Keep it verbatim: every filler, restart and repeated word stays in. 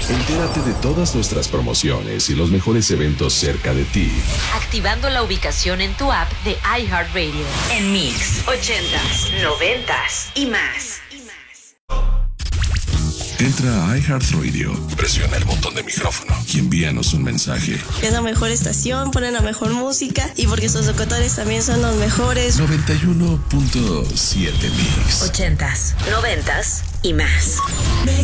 Entérate de todas nuestras promociones y los mejores eventos cerca de ti. Activando la ubicación en tu app de iHeartRadio. En Mix, ochentas, noventas y más. Entra a iHeartRadio, presiona el botón de micrófono y envíanos un mensaje. Es la mejor estación, ponen la mejor música y porque sus locutores también son los mejores. noventa y uno punto siete Mix. Ochentas, noventas y más.